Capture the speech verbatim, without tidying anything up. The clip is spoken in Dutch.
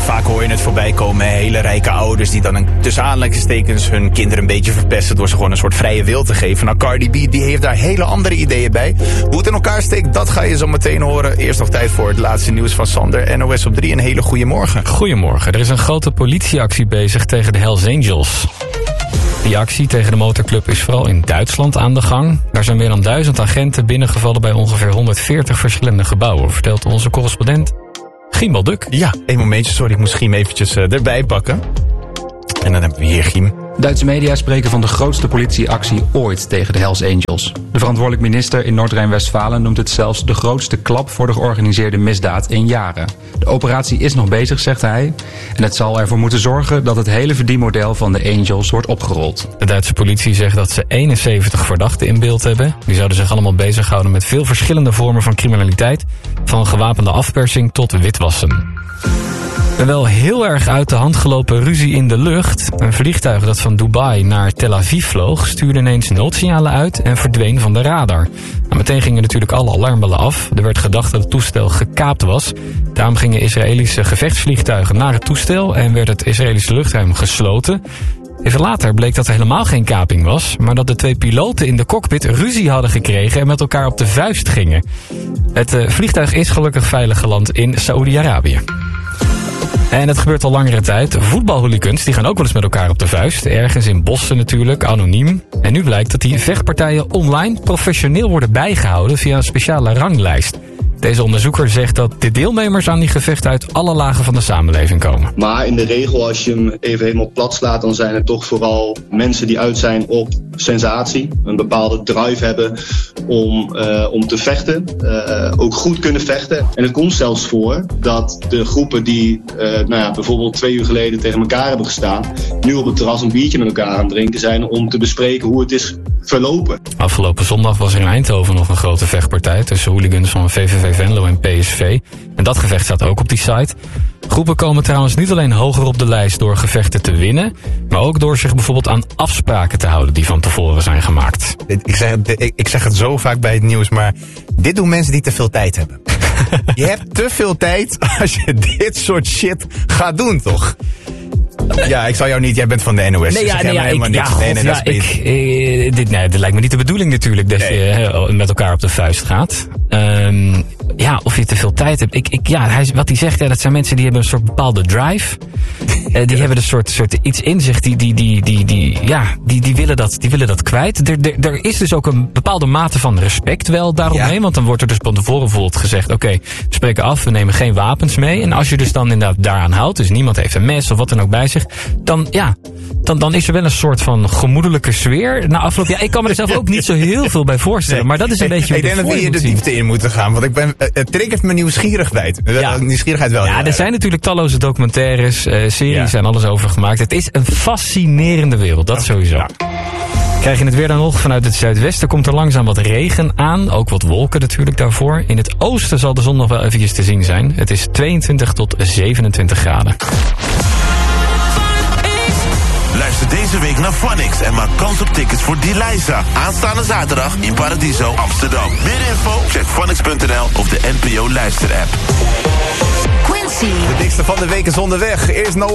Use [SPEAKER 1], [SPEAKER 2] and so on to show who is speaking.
[SPEAKER 1] vaak hoor je het voorbij komen. Hele rijke ouders die dan een, tussen aanleidingstekens hun kinderen een beetje verpesten door ze gewoon een soort vrije wil te geven. Nou, Cardi B die heeft daar hele andere ideeën bij. Hoe het in elkaar steekt, dat ga je zo meteen horen. Eerst nog tijd voor het laatste nieuws van Sander. N O S op drie, een hele goede morgen.
[SPEAKER 2] Goedemorgen. Er is een grote politieactie bezig tegen de Hells Angels. Die actie tegen de motorclub is vooral in Duitsland aan de gang. Daar zijn meer dan duizend agenten binnengevallen bij ongeveer honderdveertig verschillende gebouwen, vertelt onze correspondent Giem Balduk.
[SPEAKER 1] Ja, één momentje, sorry, ik moest Giem eventjes uh, erbij pakken. En dan hebben we hier Giem.
[SPEAKER 3] Duitse media spreken van de grootste politieactie ooit tegen de Hells Angels. De verantwoordelijk minister in Noord-Rijn-Westfalen noemt het zelfs de grootste klap voor de georganiseerde misdaad in jaren. De operatie is nog bezig, zegt hij. En het zal ervoor moeten zorgen dat het hele verdienmodel van de Angels wordt opgerold.
[SPEAKER 2] De Duitse politie zegt dat ze eenenzeventig verdachten in beeld hebben. Die zouden zich allemaal bezighouden met veel verschillende vormen van criminaliteit. Van gewapende afpersing tot witwassen. Een wel heel erg uit de hand gelopen ruzie in de lucht. Een vliegtuig dat van Dubai naar Tel Aviv vloog stuurde ineens noodsignalen uit en verdween van de radar. Nou, meteen gingen natuurlijk alle alarmbellen af. Er werd gedacht dat het toestel gekaapt was. Daarom gingen Israëlische gevechtsvliegtuigen naar het toestel en werd het Israëlische luchtruim gesloten. Even later bleek dat er helemaal geen kaping was, maar dat de twee piloten in de cockpit ruzie hadden gekregen en met elkaar op de vuist gingen. Het uh, vliegtuig is gelukkig veilig geland in Saoedi-Arabië. En het gebeurt al langere tijd. Voetbalhooligans die gaan ook wel eens met elkaar op de vuist. Ergens in bossen natuurlijk, anoniem. En nu blijkt dat die vechtpartijen online professioneel worden bijgehouden via een speciale ranglijst. Deze onderzoeker zegt dat de deelnemers aan die gevechten uit alle lagen van de samenleving komen.
[SPEAKER 4] Maar in de regel, als je hem even helemaal plat slaat, dan zijn het toch vooral mensen die uit zijn op sensatie. Een bepaalde drive hebben om, uh, om te vechten. Uh, ook goed kunnen vechten. En het komt zelfs voor dat de groepen die uh, nou ja, bijvoorbeeld twee uur geleden tegen elkaar hebben gestaan, nu op het terras een biertje met elkaar aan het drinken zijn om te bespreken hoe het is verlopen.
[SPEAKER 2] Afgelopen zondag was er in Eindhoven nog een grote vechtpartij tussen hooligans van V V V Venlo en P S V. En dat gevecht staat ook op die site. Groepen komen trouwens niet alleen hoger op de lijst door gevechten te winnen, maar ook door zich bijvoorbeeld aan afspraken te houden die van tevoren zijn gemaakt.
[SPEAKER 1] Ik zeg, ik zeg het zo vaak bij het nieuws, maar dit doen mensen die te veel tijd hebben. Je hebt te veel tijd als je dit soort shit gaat doen, toch? Ja, ik zal jou niet, jij bent van de N O S.
[SPEAKER 2] Nee, ja,
[SPEAKER 1] dus
[SPEAKER 2] nee, ja, ik, ja, God,
[SPEAKER 1] nee, nee,
[SPEAKER 2] ja, ik, eh, dit, nee, dit lijkt me niet de bedoeling natuurlijk, dat nee. je he, met elkaar op de vuist gaat. Um, ja, of je te veel tijd hebt. Ik, ik, ja, hij, wat hij zegt, ja, dat zijn mensen die hebben een soort bepaalde drive. Uh, die ja. hebben een soort, soort iets in zich, die, die, die, die, die, ja, die, die, willen dat, die willen dat kwijt. Er, er, er is dus ook een bepaalde mate van respect wel daaromheen, ja. want dan wordt er dus van tevoren bijvoorbeeld gezegd, oké, okay, we spreken af, we nemen geen wapens mee. En als je dus dan inderdaad daaraan houdt, dus niemand heeft een mes of wat dan ook bij zich, dan, ja, dan, dan is er wel een soort van gemoedelijke sfeer. Na afloop, ja, ik kan me er zelf ook niet zo heel veel bij voorstellen, nee. maar dat is een beetje...
[SPEAKER 1] Ik denk dat we hier de diepte in moeten gaan, want ik ben, het triggert me nieuwsgierigheid. Ja. Nieuwsgierigheid wel.
[SPEAKER 2] Ja, er zijn natuurlijk talloze documentaires, uh, series ja. en alles over gemaakt. Het is een fascinerende wereld, dat sowieso. Ja. Krijg je het weer dan nog? Vanuit het zuidwesten komt er langzaam wat regen aan. Ook wat wolken natuurlijk daarvoor. In het oosten zal de zon nog wel eventjes te zien zijn. Het is tweeëntwintig tot zevenentwintig graden.
[SPEAKER 5] Luister deze week naar Phonics en maak kans op tickets voor Deliza. Aanstaande zaterdag in Paradiso, Amsterdam. Meer info? Check phonics punt n l of de N P O luisterapp.
[SPEAKER 1] Quincy. De dikste van de week is onderweg. Eerst No